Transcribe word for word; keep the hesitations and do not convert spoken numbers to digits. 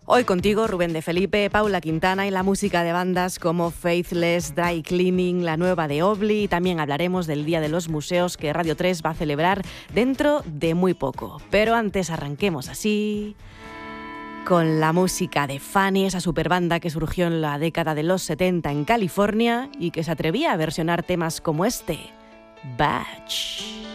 Hoy contigo Rubén de Felipe, Paula Quintana y la música de bandas como Faithless, Dry Cleaning, la nueva de Obli, y también hablaremos del Día de los Museos que Radio tres va a celebrar dentro de muy poco. Pero antes arranquemos así con la música de Fanny, esa superbanda que surgió en la década de los setenta en California y que se atrevía a versionar temas como este, Batch.